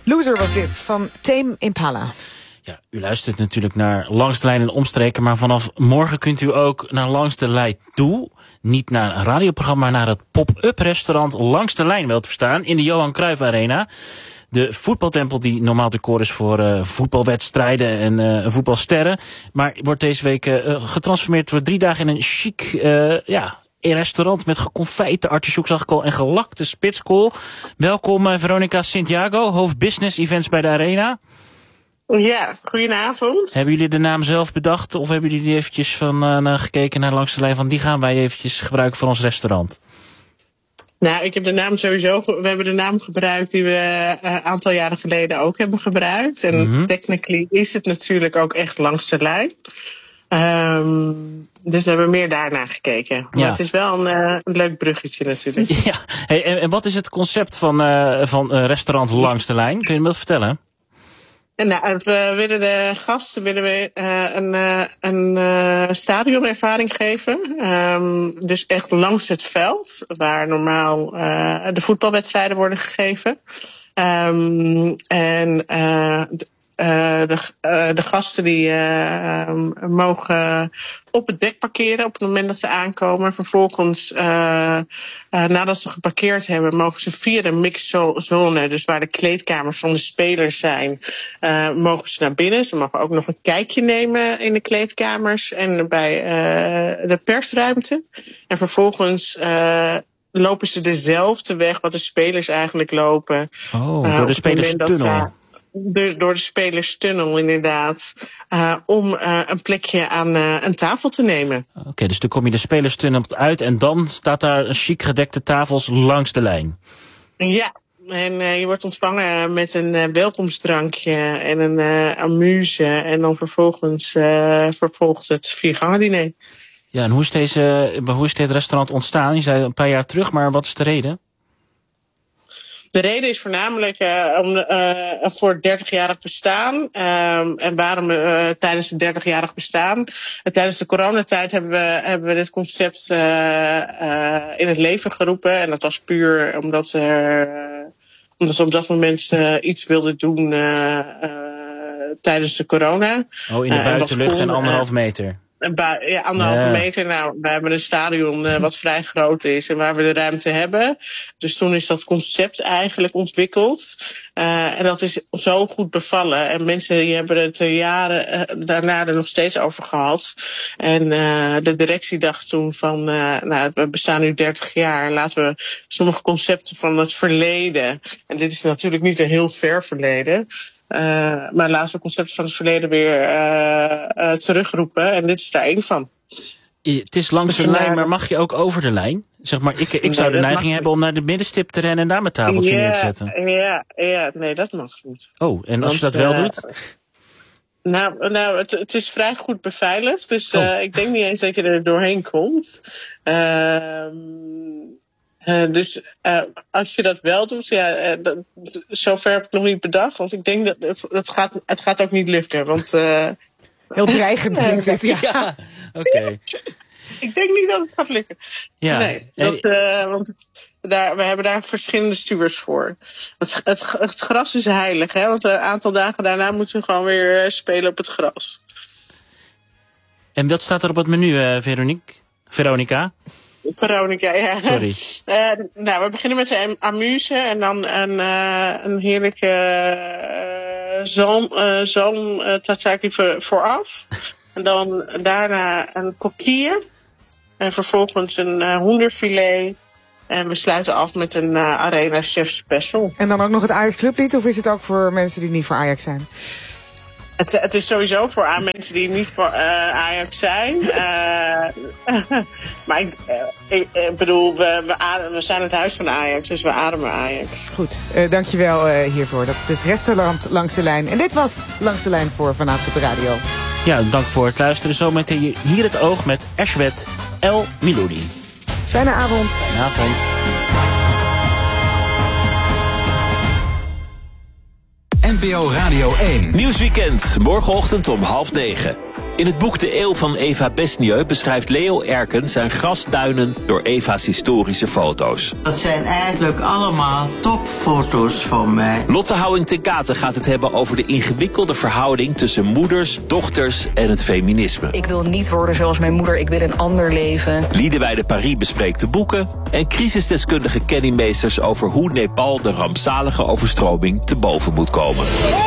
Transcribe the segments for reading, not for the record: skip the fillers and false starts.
Loser was dit, van Tame Impala. Ja, u luistert natuurlijk naar Langs de Lijn en Omstreken, maar vanaf morgen kunt u ook naar Langs de Lijn toe. Niet naar een radioprogramma, maar naar het pop-up restaurant Langs de Lijn wel te verstaan in de Johan Cruijff Arena. De voetbaltempel die normaal decor is voor voetbalwedstrijden en voetbalsterren. Maar wordt deze week getransformeerd voor 3 dagen in een chic een restaurant met geconfijte artisjoek, zag ik al, en gelakte spitskool. Welkom Veronica Santiago, hoofd Business Events bij de Arena. Ja, goedenavond. Hebben jullie de naam zelf bedacht of hebben jullie eventjes van gekeken naar Langs de Lijn van die gaan wij eventjes gebruiken voor ons restaurant? Nou, ik heb de naam sowieso. We hebben de naam gebruikt die we een aantal jaren geleden ook hebben gebruikt. En technically is het natuurlijk ook echt Langs de Lijn. Dus we hebben meer daarna gekeken. Maar het is wel een leuk bruggetje natuurlijk. Ja. Hey, en wat is het concept van restaurant Langs de Lijn? Kun je me dat vertellen? Nou, we willen de gasten een stadionervaring geven. Dus echt langs het veld, waar normaal de voetbalwedstrijden worden gegeven. De gasten die mogen op het dek parkeren op het moment dat ze aankomen. Vervolgens, nadat ze geparkeerd hebben, mogen ze via de mixzone, dus waar de kleedkamers van de spelers zijn, mogen ze naar binnen. Ze mogen ook nog een kijkje nemen in de kleedkamers en bij de persruimte. En vervolgens lopen ze dezelfde weg wat de spelers eigenlijk lopen. Oh, door de spelerstunnel. Dus door de spelerstunnel inderdaad, om een plekje aan een tafel te nemen. Oké, dus dan kom je de spelerstunnel uit en dan staat daar een chic gedekte tafels langs de lijn. Ja, en je wordt ontvangen met een welkomstdrankje en een amuse en dan vervolgens vervolgt het 4-gangen-diner. Ja, en hoe is dit restaurant ontstaan? Je zei een paar jaar terug, maar wat is de reden? De reden is voornamelijk voor het 30-jarig bestaan. En waarom tijdens het 30-jarig bestaan? Tijdens de coronatijd hebben we dit concept in het leven geroepen. En dat was puur omdat ze op dat moment iets wilden doen tijdens de corona. Oh, in de buitenlucht en 1,5 meter. Ja, 1,5 meter. Nou, we hebben een stadion wat vrij groot is en waar we de ruimte hebben. Dus toen is dat concept eigenlijk ontwikkeld. En dat is zo goed bevallen. En mensen die hebben het jaren daarna er nog steeds over gehad. En de directie dacht toen van, we bestaan nu 30 jaar. Laten we sommige concepten van het verleden. En dit is natuurlijk niet een heel ver verleden. Maar laten we concepten van het verleden weer terugroepen. En dit is daar één van. Het is langs de lijn, maar mag je ook over de lijn? Zeg maar, ik zou de neiging hebben om naar de middenstip te rennen en daar mijn tafeltje neer te zetten. Ja, nee, dat mag niet. Oh, en als je dat wel doet? Nou, het is vrij goed beveiligd. Dus ik denk niet eens dat je er doorheen komt. Dus als je dat wel doet, zover heb ik nog niet bedacht. Want ik denk dat het gaat ook niet lukken. Want, heel dreigend klinkt het, ja. Oké. Ik denk niet dat het gaat lukken. Ja. Nee, want we hebben daar verschillende stewards voor. Het gras is heilig, hè? Want een aantal dagen daarna moeten we gewoon weer spelen op het gras. En wat staat er op het menu, Veronica? Veronica, ja. Sorry. We beginnen met de amuse en dan een heerlijke zalm tzatziki vooraf. En dan daarna een coquille. En vervolgens een hoenderfilet. En we sluiten af met een Arena Chef Special. En dan ook nog het Ajax Clublied, of is het ook voor mensen die niet voor Ajax zijn? Het is sowieso voor mensen die niet voor Ajax zijn. Maar ik bedoel, we zijn het huis van Ajax, dus we ademen Ajax. Goed, dankjewel hiervoor. Dat is dus restaurant Langs de Lijn. En dit was Langs de Lijn voor vanavond op de radio. Ja, dank voor het luisteren. Zometeen hier het oog met Ashwet El Miloudi. Fijne avond. Fijne avond. NPO Radio 1. Nieuwsweekend, morgenochtend om 8:30. In het boek De Eeuw van Eva Besnieu beschrijft Leo Erken zijn grasduinen door Eva's historische foto's. Dat zijn eigenlijk allemaal topfoto's van mij. Lotte Houwing-ten-Katen gaat het hebben over de ingewikkelde verhouding tussen moeders, dochters en het feminisme. Ik wil niet worden zoals mijn moeder, ik wil een ander leven. Liedewij Paris bespreekt de boeken en crisisdeskundige Kenny Meesters over hoe Nepal de rampzalige overstroming te boven moet komen.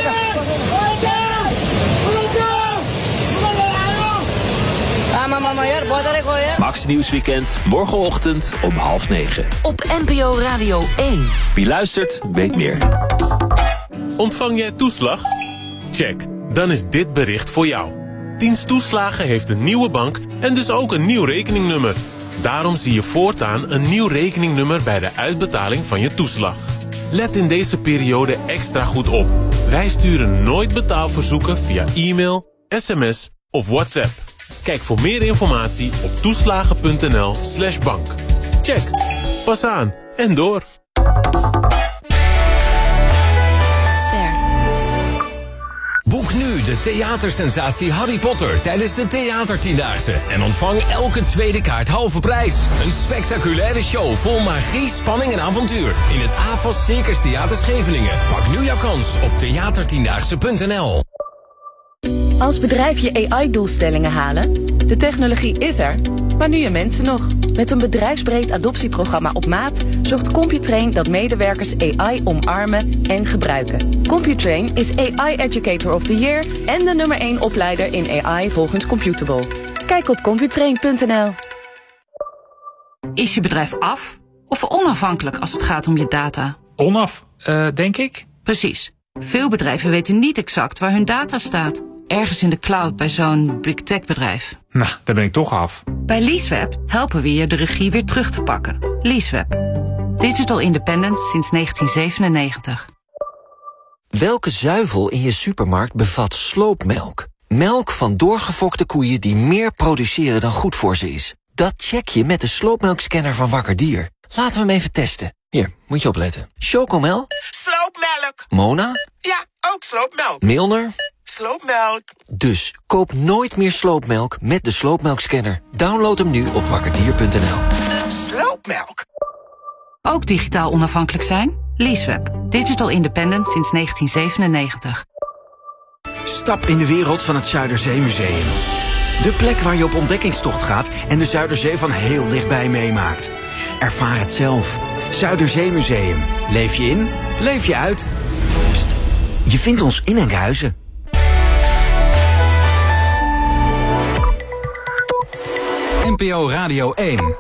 Max Nieuwsweekend, morgenochtend om 8:30. Op NPO Radio 1. Wie luistert, weet meer. Ontvang jij toeslag? Check, dan is dit bericht voor jou. Dienst Toeslagen heeft een nieuwe bank en dus ook een nieuw rekeningnummer. Daarom zie je voortaan een nieuw rekeningnummer bij de uitbetaling van je toeslag. Let in deze periode extra goed op. Wij sturen nooit betaalverzoeken via e-mail, sms of WhatsApp. Kijk voor meer informatie op toeslagen.nl/bank. Check. Pas aan en door. Boek nu de theatersensatie Harry Potter tijdens de Theatertiendaagse. En ontvang elke tweede kaart halve prijs. Een spectaculaire show vol magie, spanning en avontuur. In het AFAS Circus Theater Scheveningen. Pak nu jouw kans op theatertiendaagse.nl. Als bedrijf je AI-doelstellingen halen? De technologie is er, maar nu je mensen nog. Met een bedrijfsbreed adoptieprogramma op maat zorgt Computrain dat medewerkers AI omarmen en gebruiken. Computrain is AI Educator of the Year en de nummer 1 opleider in AI volgens Computable. Kijk op computrain.nl. Is je bedrijf af of onafhankelijk als het gaat om je data? Onaf, denk ik. Precies. Veel bedrijven weten niet exact waar hun data staat. Ergens in de cloud bij zo'n big tech bedrijf. Nou, daar ben ik toch af. Bij Leaseweb helpen we je de regie weer terug te pakken. Leaseweb. Digital independence sinds 1997. Welke zuivel in je supermarkt bevat sloopmelk? Melk van doorgefokte koeien die meer produceren dan goed voor ze is. Dat check je met de sloopmelkscanner van Wakker Dier. Laten we hem even testen. Hier, moet je opletten. Chocomel? Sloopmelk. Mona? Ja, ook sloopmelk. Milner? Sloopmelk. Dus koop nooit meer sloopmelk met de sloopmelkscanner. Download hem nu op wakkerdier.nl. Sloopmelk. Ook digitaal onafhankelijk zijn? Leaseweb. Digital independent sinds 1997. Stap in de wereld van het Zuiderzeemuseum. De plek waar je op ontdekkingstocht gaat en de Zuiderzee van heel dichtbij meemaakt. Ervaar het zelf. Zuiderzeemuseum. Leef je in, leef je uit. Pst, je vindt ons in Enkhuizen. NPO Radio 1.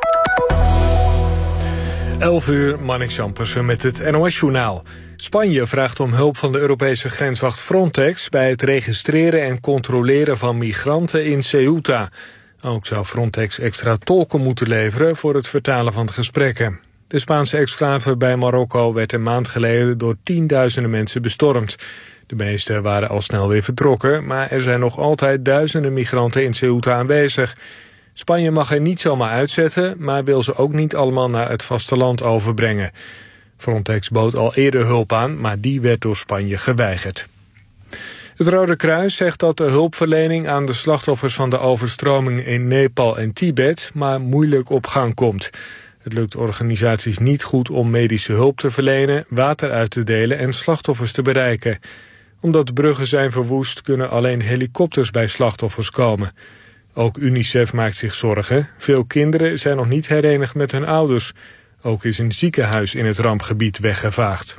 11:00, Marnix Jampersen met het NOS-journaal. Spanje vraagt om hulp van de Europese grenswacht Frontex bij het registreren en controleren van migranten in Ceuta. Ook zou Frontex extra tolken moeten leveren voor het vertalen van de gesprekken. De Spaanse exclave bij Marokko werd een maand geleden door tienduizenden mensen bestormd. De meeste waren al snel weer vertrokken, maar er zijn nog altijd duizenden migranten in Ceuta aanwezig. Spanje mag er niet zomaar uitzetten, maar wil ze ook niet allemaal naar het vasteland overbrengen. Frontex bood al eerder hulp aan, maar die werd door Spanje geweigerd. Het Rode Kruis zegt dat de hulpverlening aan de slachtoffers van de overstroming in Nepal en Tibet maar moeilijk op gang komt. Het lukt organisaties niet goed om medische hulp te verlenen, water uit te delen en slachtoffers te bereiken. Omdat de bruggen zijn verwoest, kunnen alleen helikopters bij slachtoffers komen. Ook UNICEF maakt zich zorgen. Veel kinderen zijn nog niet herenigd met hun ouders. Ook is een ziekenhuis in het rampgebied weggevaagd.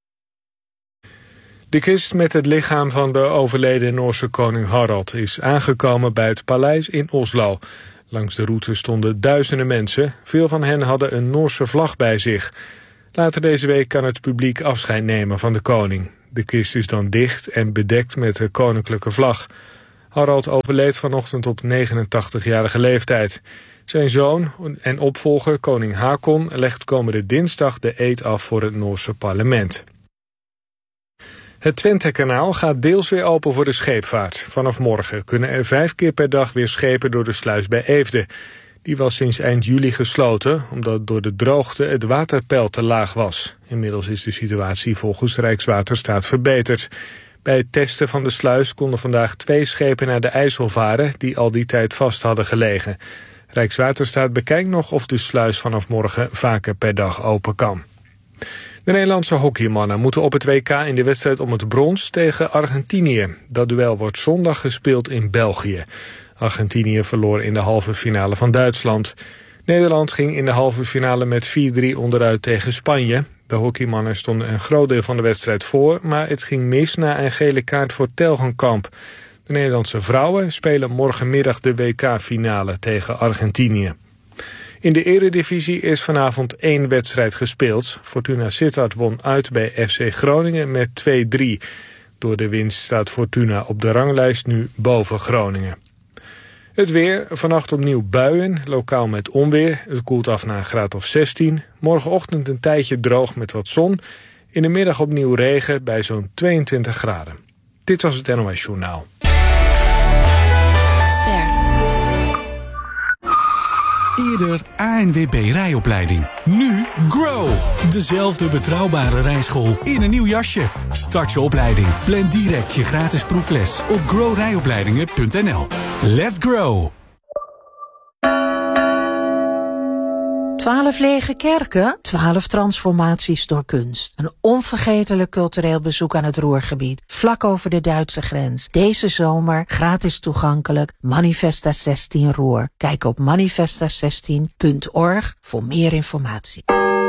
De kist met het lichaam van de overleden Noorse koning Harald is aangekomen bij het paleis in Oslo. Langs de route stonden duizenden mensen. Veel van hen hadden een Noorse vlag bij zich. Later deze week kan het publiek afscheid nemen van de koning. De kist is dan dicht en bedekt met de koninklijke vlag. Harald overleed vanochtend op 89-jarige leeftijd. Zijn zoon en opvolger, koning Haakon, legt komende dinsdag de eed af voor het Noorse parlement. Het Twentekanaal gaat deels weer open voor de scheepvaart. Vanaf morgen kunnen er 5 keer per dag weer schepen door de sluis bij Eefde. Die was sinds eind juli gesloten, omdat door de droogte het waterpeil te laag was. Inmiddels is de situatie volgens Rijkswaterstaat verbeterd. Bij het testen van de sluis konden vandaag 2 schepen naar de IJssel varen die al die tijd vast hadden gelegen. Rijkswaterstaat bekijkt nog of de sluis vanaf morgen vaker per dag open kan. De Nederlandse hockeymannen moeten op het WK in de wedstrijd om het brons tegen Argentinië. Dat duel wordt zondag gespeeld in België. Argentinië verloor in de halve finale van Duitsland. Nederland ging in de halve finale met 4-3 onderuit tegen Spanje. De hockeymannen stonden een groot deel van de wedstrijd voor, maar het ging mis na een gele kaart voor Telgenkamp. De Nederlandse vrouwen spelen morgenmiddag de WK-finale tegen Argentinië. In de eredivisie is vanavond 1 wedstrijd gespeeld. Fortuna Sittard won uit bij FC Groningen met 2-3. Door de winst staat Fortuna op de ranglijst nu boven Groningen. Het weer, vannacht opnieuw buien, lokaal met onweer. Het koelt af naar een graad of 16. Morgenochtend een tijdje droog met wat zon. In de middag opnieuw regen bij zo'n 22 graden. Dit was het NOS Journaal. Eerder ANWB rijopleiding. Nu Grow. Dezelfde betrouwbare rijschool in een nieuw jasje. Start je opleiding. Plan direct je gratis proefles op growrijopleidingen.nl. Let's grow. 12 lege kerken, 12 transformaties door kunst. Een onvergetelijk cultureel bezoek aan het Ruhrgebied, vlak over de Duitse grens. Deze zomer gratis toegankelijk, Manifesta 16 Ruhr. Kijk op manifesta16.org voor meer informatie.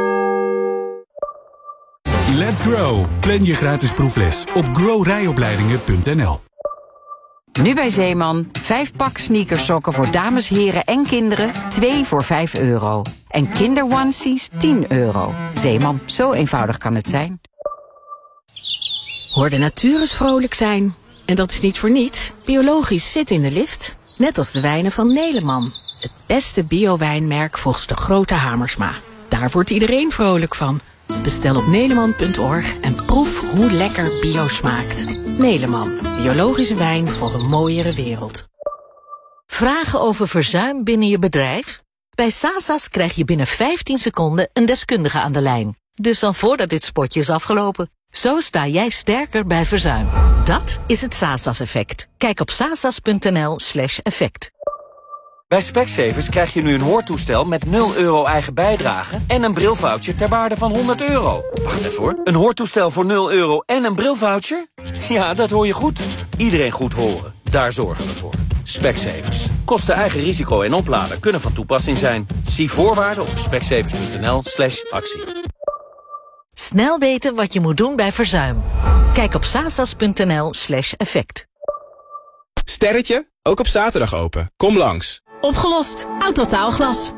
Let's grow. Plan je gratis proefles op growrijopleidingen.nl. Nu bij Zeeman, 5 pak sneakersokken voor dames, heren en kinderen, 2 voor €5. En kinderonesies €10. Zeeman, zo eenvoudig kan het zijn. Hoor de natuur eens vrolijk zijn. En dat is niet voor niets. Biologisch zit in de lift. Net als de wijnen van Neleman. Het beste bio-wijnmerk volgens de grote Hamersma. Daar wordt iedereen vrolijk van. Bestel op neleman.org en proef hoe lekker bio smaakt. Neleman, biologische wijn voor een mooiere wereld. Vragen over verzuim binnen je bedrijf? Bij Sasas krijg je binnen 15 seconden een deskundige aan de lijn. Dus dan voordat dit spotje is afgelopen. Zo sta jij sterker bij verzuim. Dat is het Sasas-effect. Kijk op sasas.nl/effect. Bij Specsavers krijg je nu een hoortoestel met €0 eigen bijdrage en een brilvoucher ter waarde van €100. Wacht even hoor, een hoortoestel voor €0 en een brilvoucher? Ja, dat hoor je goed. Iedereen goed horen, daar zorgen we voor. Specsavers. Kosten eigen risico en oplader kunnen van toepassing zijn. Zie voorwaarden op specsavers.nl/actie. Snel weten wat je moet doen bij verzuim. Kijk op sasas.nl/effect. Sterretje, ook op zaterdag open. Kom langs. Opgelost. Autotaalglas.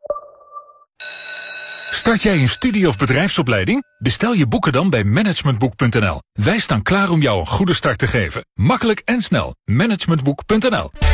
Start jij een studie- of bedrijfsopleiding? Bestel je boeken dan bij managementboek.nl. Wij staan klaar om jou een goede start te geven. Makkelijk en snel. Managementboek.nl.